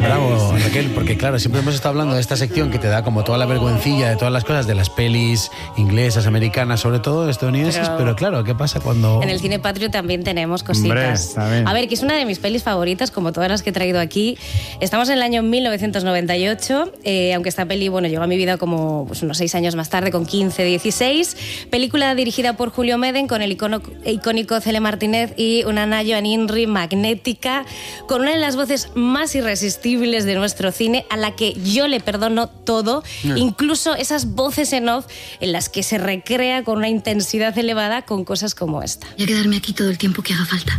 Bravo, Raquel, porque claro, siempre hemos estado hablando de esta sección que te da como toda la vergüencilla de todas las cosas, de las pelis inglesas, americanas, sobre todo estadounidenses, pero claro, ¿qué pasa cuando...? En el cine patrio también tenemos cositas. Hombre, a ver, que es una de mis pelis favoritas, como todas las que he traído aquí. Estamos en el año 1998, aunque esta peli, bueno, llegó a mi vida como pues, unos 6 años más tarde, con 15, 16. Película dirigida por Julio Meden, con el icónico Cele Martínez y una Nayo Aninri magnética, con una de las voces más irresistibles de nuestro cine, a la que yo le perdono todo, incluso esas voces en off en las que se recrea con una intensidad elevada con cosas como esta. Voy a quedarme aquí todo el tiempo que haga falta.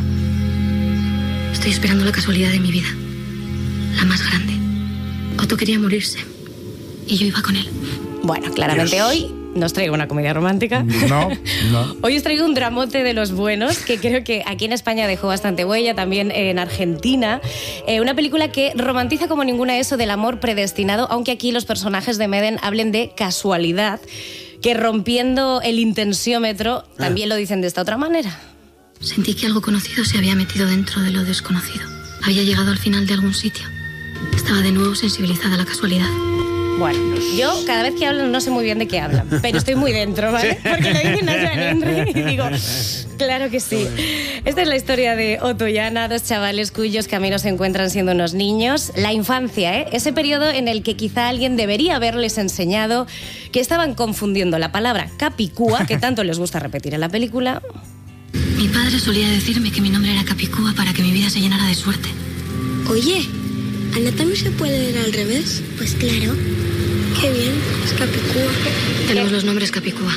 Estoy esperando la casualidad de mi vida, la más grande. Otto quería morirse y yo iba con él. Bueno, claramente Dios. Hoy no os traigo una comedia romántica. No. Hoy os traigo un dramote de los buenos, que creo que aquí en España dejó bastante huella, también en Argentina. Una película que romantiza como ninguna eso del amor predestinado, aunque aquí los personajes de Meden hablen de casualidad, que rompiendo el intensiómetro también lo dicen de esta otra manera. Sentí que algo conocido se había metido dentro de lo desconocido. Había llegado al final de algún sitio. Estaba de nuevo sensibilizada a la casualidad. Bueno, yo cada vez que hablan no sé muy bien de qué hablan, pero estoy muy dentro, ¿vale? Porque lo dicen a Joan Henry y digo, claro que sí. Esta es la historia de Otto y Ana, dos chavales cuyos caminos se encuentran siendo unos niños. La infancia, ese periodo en el que quizá alguien debería haberles enseñado que estaban confundiendo la palabra capicúa, que tanto les gusta repetir en la película. Mi padre solía decirme que mi nombre era Capicúa para que mi vida se llenara de suerte. Oye, ¿Ana también se puede leer al revés? Pues claro. Qué bien, es Capicúa. Tenemos los nombres Capicúa.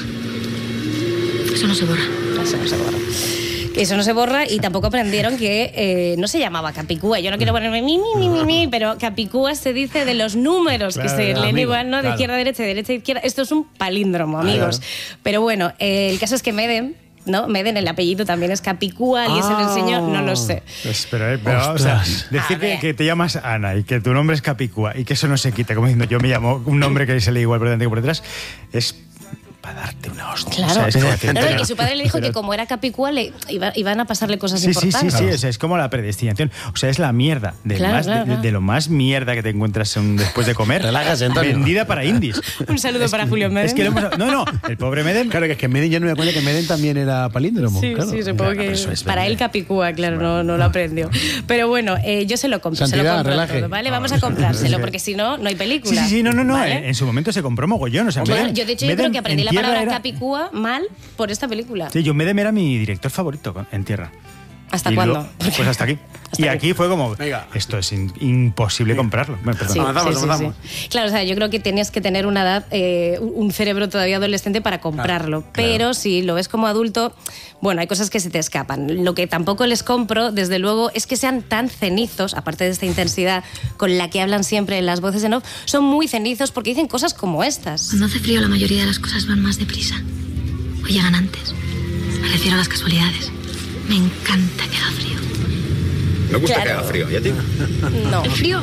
Eso no se borra. Eso no se borra. Eso no se borra y tampoco aprendieron que no se llamaba Capicúa. Yo no quiero ponerme mi, pero Capicúa se dice de los números que se leen igual, ¿no? De izquierda a derecha, de derecha a izquierda. Esto es un palíndromo, amigos. Pero bueno, el caso es que Meden, ¿no? Meden, el apellido también es Capicúa, alguien se lo enseñó, no lo sé. Pero o sea, decir que te llamas Ana y que tu nombre es Capicúa y que eso no se quita, como diciendo yo me llamo un nombre que se lee igual por delante que por detrás, es para darte una hostia. Claro. O sea, No, que su padre le dijo que como era Capicúa iban a pasarle cosas importantes. Sí, o sea, es como la predestinación. O sea, es la mierda de lo más mierda que te encuentras después de comer. Relájate, Antonio. Vendida para indies. Un saludo para Julio Meden. Es que el pobre Meden. Claro, que es que Meden, yo no me da cuenta que Meden también era palíndromo. Sí, claro. sí, supongo que para él Capicúa, claro, no lo aprendió. Pero bueno, yo se lo compro. Santidad, relaje. Todo, ¿vale? Vamos a comprárselo, porque si no, no hay película. Sí, no. ¿Vale? En su momento se compró mogollón. O sea, Bueno, Meden, yo de hecho yo creo que aprendí la palabra era... Capicúa mal por esta película. Sí, Meden era mi director favorito en Tierra. ¿Hasta cuándo? Pues hasta aquí. Y aquí fue como, esto es imposible comprarlo. Bueno, Sí, avanzamos. Claro, o sea, yo creo que tenías que tener una edad, un cerebro todavía adolescente para comprarlo. Pero si lo ves como adulto, bueno, hay cosas que se te escapan. Lo que tampoco les compro, desde luego, es que sean tan cenizos, aparte de esta intensidad con la que hablan siempre en las voces en off, son muy cenizos porque dicen cosas como estas. Cuando hace frío la mayoría de las cosas van más deprisa. O llegan antes. Me refiero a las casualidades. Me encanta que haga frío. Me gusta que haga frío. ¿Y a ti? No. ¿El frío?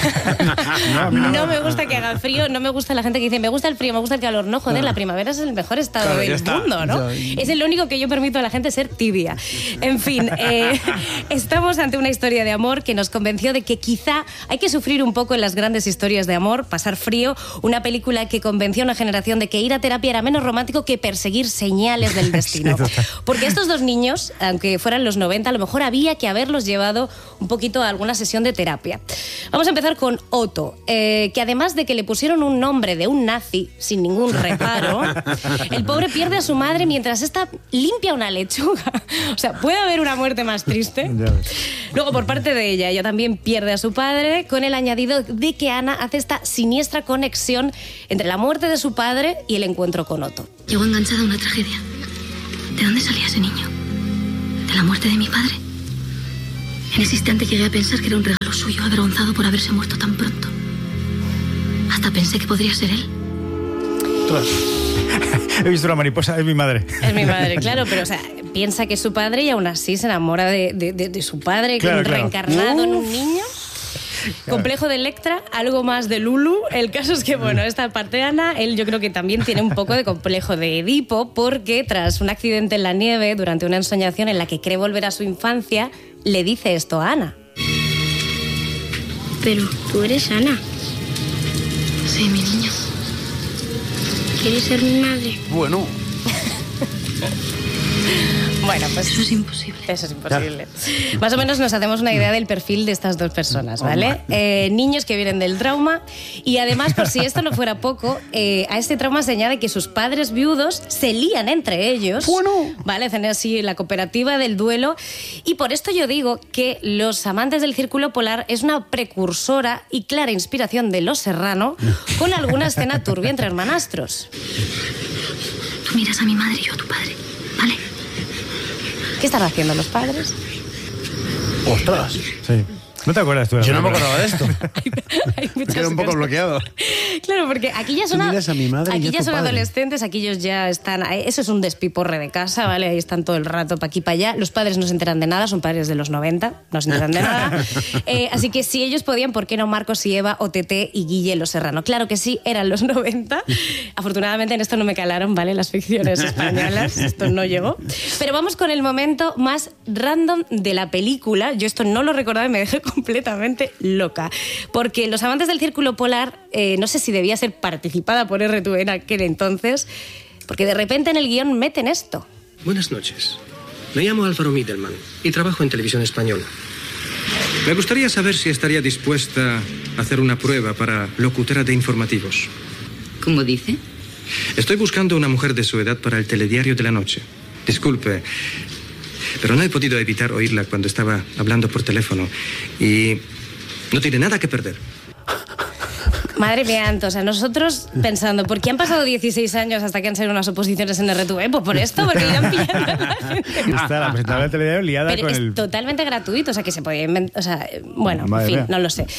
No me gusta que haga frío, no me gusta la gente que dice me gusta el frío, me gusta el calor. No, joder, la primavera es el mejor estado del mundo, ¿no? Es el único que yo permito a la gente ser tibia. En fin, estamos ante una historia de amor que nos convenció de que quizá hay que sufrir un poco en las grandes historias de amor, pasar frío, una película que convenció a una generación de que ir a terapia era menos romántico que perseguir señales del destino. Porque estos dos niños, aunque fueran los 90, a lo mejor había que haberlos llevado un poquito a alguna sesión de terapia. Vamos a empezar con Otto, que además de que le pusieron un nombre de un nazi sin ningún reparo, el pobre pierde a su madre mientras ésta limpia una lechuga. O sea, ¿puede haber una muerte más triste? Luego, por parte de ella también pierde a su padre, con el añadido de que Ana hace esta siniestra conexión entre la muerte de su padre y el encuentro con Otto. Llegó enganchada a una tragedia. ¿De dónde salía ese niño? ¿De la muerte de mi padre? En ese instante llegué a pensar que era un regalo suyo, avergonzado por haberse muerto tan pronto. Hasta pensé que podría ser él. He visto una mariposa, es mi madre. Es mi madre, claro, pero o sea, piensa que es su padre y aún así se enamora de su padre, claro, reencarnado en un niño. Complejo de Electra, algo más de Lulu. El caso es que, bueno, esta parte de Ana, él yo creo que también tiene un poco de complejo de Edipo, porque tras un accidente en la nieve, durante una ensoñación en la que cree volver a su infancia, le dice esto a Ana. Pero tú eres Ana. Sí, mi niño. ¿Quieres ser mi madre? Bueno. Bueno, pues eso es imposible. Eso es imposible. Más o menos nos hacemos una idea del perfil de estas dos personas, ¿vale? Niños que vienen del trauma y además, por si esto no fuera poco, a este trauma se añade que sus padres viudos se lían entre ellos, ¿vale? Hacen así la cooperativa del duelo y por esto yo digo que Los amantes del Círculo Polar es una precursora y clara inspiración de Los Serrano con alguna escena turbia entre hermanastros. Tú miras a mi madre y yo a tu padre, ¿vale? ¿Qué están haciendo los padres? ¡Ostras! Sí. ¿No te acuerdas tú? Yo no me acordaba de esto. Hay Me quedé un poco bloqueado. Claro, porque aquí ya son, miras a mi madre y aquí yo a ya tu son padre. Adolescentes, aquí ellos ya están... Eso es un despiporre de casa, ¿vale? Ahí están todo el rato para aquí para allá. Los padres no se enteran de nada, son padres de los 90, no se enteran de nada. Así que si ellos podían, ¿por qué no Marcos y Eva, o Tete y Guille Los Serrano? Claro que sí, eran los 90. Afortunadamente en esto no me calaron, ¿vale? Las ficciones españolas, esto no llegó. Pero vamos con el momento más random de la película. Yo esto no lo recordaba y me dejé completamente loca. Porque Los amantes del Círculo Polar, no sé si debía ser participada por RTV en aquel entonces, porque de repente en el guión meten esto. Buenas noches. Me llamo Álvaro Midelman y trabajo en Televisión Española. Me gustaría saber si estaría dispuesta a hacer una prueba para locutora de informativos. ¿Cómo dice? Estoy buscando una mujer de su edad para el telediario de la noche. Disculpe, pero no he podido evitar oírla cuando estaba hablando por teléfono y no tiene nada que perder. Madre mía, o sea, nosotros pensando, ¿por qué han pasado 16 años hasta que han salido unas oposiciones en RTV? Pues por esto, porque irán pillando a la gente. Está la presentadora de televisión liada pero con es el... totalmente gratuito, o sea, que se podía inventar, o sea, bueno, Madre en fin, mía. no lo sé.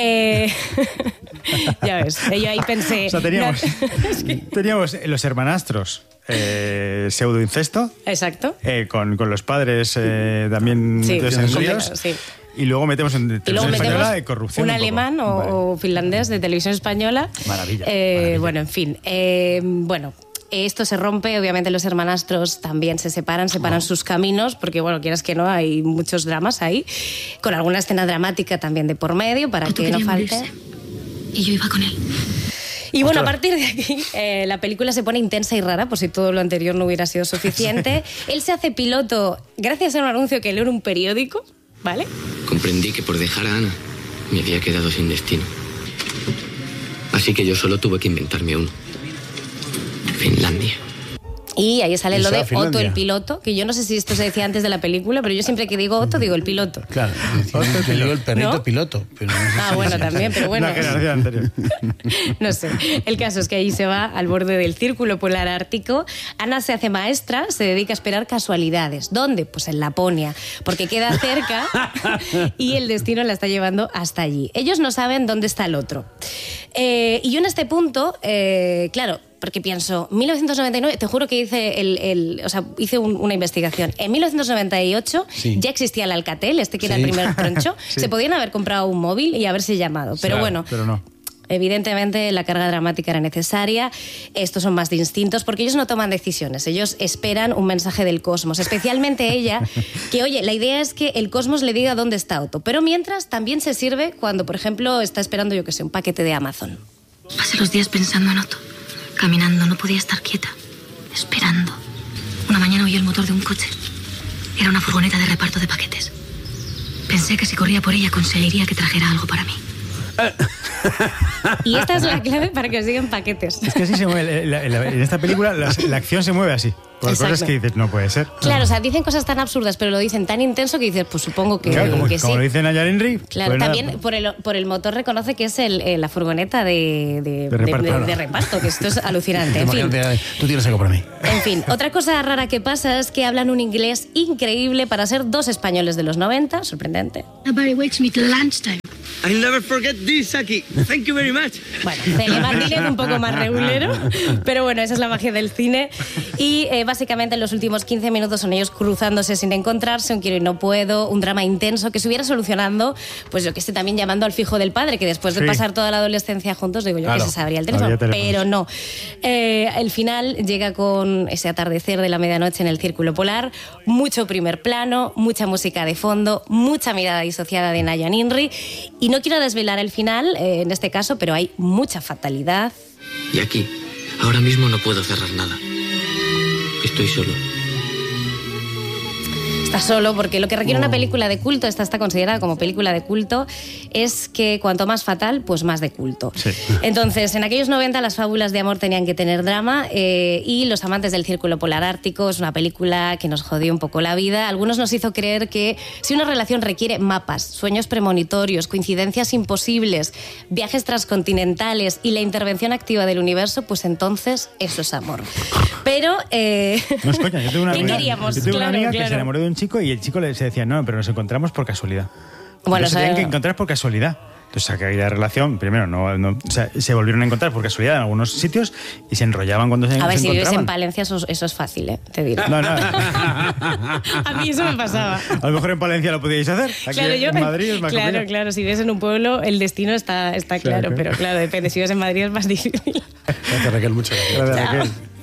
Ya ves, yo ahí pensé... O sea, teníamos, Es que- teníamos los hermanastros, pseudoincesto, Exacto. con los padres también Sí, metidos en complicado, líos. sí. Y luego metemos en Y luego televisión española metemos de corrupción. un poco. alemán Vale. o finlandés de Televisión Española. Maravilla, maravilla. Bueno, en fin. Bueno, esto se rompe, obviamente los hermanastros también se separan sus caminos, porque bueno, quieras que no, hay muchos dramas ahí, con alguna escena dramática también de por medio, para Otto que no quería falte. morirse. Y yo iba con él. Y bueno, a partir de aquí, la película se pone intensa y rara, por si todo lo anterior no hubiera sido suficiente. Él se hace piloto gracias a un anuncio que leo en un periódico, ¿vale? Comprendí que por dejar a Ana me había quedado sin destino. Así que yo solo tuve que inventarme uno. Finlandia. Y ahí sale Eso, lo de Finlandia. Otto el piloto, que yo no sé si esto se decía antes de la película, pero yo siempre que digo Otto digo el piloto. Claro, te digo el perrito ¿No? piloto. Pero no sé Ah, si- bueno, también, pero bueno. La generación anterior. No sé. El caso es que ahí se va al borde del Círculo Polar Ártico. Ana se hace maestra, se dedica a esperar casualidades. ¿Dónde? Pues en Laponia, porque queda cerca y el destino la está llevando hasta allí. Ellos no saben dónde está el otro. Y yo en este punto, claro, porque pienso, 1999, te juro que hice una investigación. En 1998 Sí. ya existía el Alcatel, que era el Sí. primer troncho. Sí. Se podían haber comprado un móvil y haberse llamado. Pero Claro, bueno, pero no. evidentemente la carga dramática era necesaria. Estos son más de instintos porque ellos no toman decisiones. Ellos esperan un mensaje del cosmos. Especialmente ella, que oye, la idea es que el cosmos le diga dónde está Otto. Pero mientras también se sirve cuando, por ejemplo, está esperando, yo que sé, un paquete de Amazon. Pasé los días pensando en Otto. Caminando, no podía estar quieta. Esperando. Una mañana oí el motor de un coche. Era una furgoneta de reparto de paquetes. Pensé que si corría por ella conseguiría que trajera algo para mí. Y esta es la clave para que os lleguen paquetes. Es que así se mueve. En esta película la acción se mueve así. Por Exacto. cosas que dices, no puede ser. Claro, o sea, dicen cosas tan absurdas, pero lo dicen tan intenso que dices, pues supongo que, Claro, como, que sí. como lo dicen a Yarinri. Claro, pues nada, también por el motor reconoce que es la furgoneta de reparto. de reparto, que esto es alucinante. En fin, Imagínate, tú tienes algo para mí. en fin, otra cosa rara que pasa es que hablan un inglés increíble para ser dos españoles de los 90, sorprendente. Nobody wakes me till lunchtime. I'll never forget this, Aki. Thank you very much. Bueno, Telemarketing es un poco más regulero, pero bueno, esa es la magia del cine. Y básicamente en los últimos 15 minutos son ellos cruzándose sin encontrarse, un quiero y no puedo, un drama intenso que se hubiera solucionando, pues yo que sé, también llamando al fijo del padre, que después de Sí. pasar toda la adolescencia juntos, digo yo Claro, que se sabría el teléfono, habría teléfonos. pero no. El final llega con ese atardecer de la medianoche en el Círculo Polar, mucho primer plano, mucha música de fondo, mucha mirada disociada de Nayan Inri, y no quiero desvelar el final en este caso, pero hay mucha fatalidad. Y aquí, ahora mismo no puedo cerrar nada. Estoy solo. Está solo, porque lo que requiere una película de culto, esta está considerada como película de culto, es que cuanto más fatal, pues más de culto. Sí. Entonces, en aquellos 90 las fábulas de amor tenían que tener drama y Los amantes del Círculo Polar Ártico es una película que nos jodió un poco la vida. Algunos nos hizo creer que si una relación requiere mapas, sueños premonitorios, coincidencias imposibles, viajes transcontinentales y la intervención activa del universo, pues entonces eso es amor. Pero... No es coña, yo tengo una ¿qué amiga, queríamos? yo tengo una amiga que Claro. se enamoró de un chico y el chico se decía, no, pero nos encontramos por casualidad. Bueno, Se tenían que encontrar por casualidad. Entonces, aquella relación, primero, o sea, se volvieron a encontrar por casualidad en algunos sitios y se enrollaban cuando se A ver, se si vives en encontraban. Palencia, eso es fácil, te diré. No, no. A mí eso me pasaba. A lo mejor en Palencia lo podíais hacer. Aquí Claro, en Madrid es más complicado. claro, si vives en un pueblo, el destino está claro, Claro. pero claro, depende, si vives en Madrid es más difícil. Gracias, Raquel, muchas gracias. Gracias, Raquel.